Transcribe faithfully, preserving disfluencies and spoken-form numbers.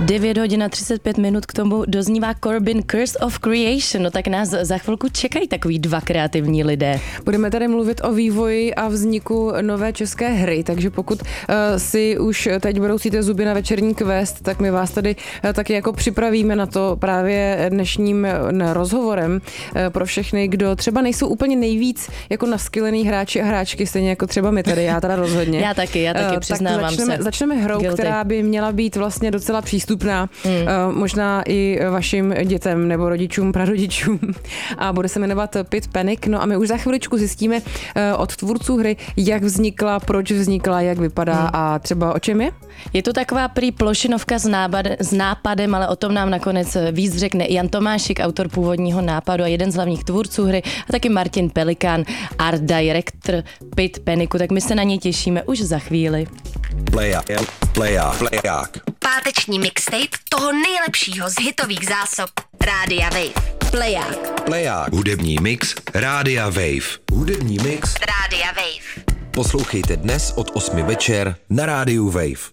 devět hodin a třicet pět minut k tomu doznívá Corbin Curse of Creation. No tak nás za chvilku čekají takový dva kreativní lidé. Budeme tady mluvit o vývoji a vzniku nové české hry, takže pokud uh, si už teď brousíte zuby na večerní quest, tak my vás tady uh, taky jako připravíme na to právě dnešním uh, rozhovorem uh, pro všechny, kdo třeba nejsou úplně nejvíc jako naskylený hráči a hráčky, stejně jako třeba my tady, já teda rozhodně. Já taky, já taky, uh, přiznávám tak začneme, se. Začneme hrou, Guilty. Která by měla být vlastně docela přístupná, mm. uh, možná i vašim dětem nebo rodičům, prarodičům, a bude se jmenovat Pit Panic. No a my už za chviličku zjistíme uh, od tvůrců hry, jak vznikla, proč vznikla, jak vypadá mm. a třeba o čem je. Je to taková prý plošinovka s, nápad, s nápadem, ale o tom nám nakonec víc řekne Jan Tomášik, autor původního nápadu a jeden z hlavních tvůrců hry, a taky Martin Pelikán, art director Pit Panicu, tak my se na ně těšíme už za chvíli. Playak, playak, playak. Páteční mixtape toho nejlepšího z hitových zásob Rádia Wave. Playak. Playak. Hudební mix Rádia Wave. Hudební mix Rádia Wave. Poslouchejte dnes od osmi večer na Rádiu Wave.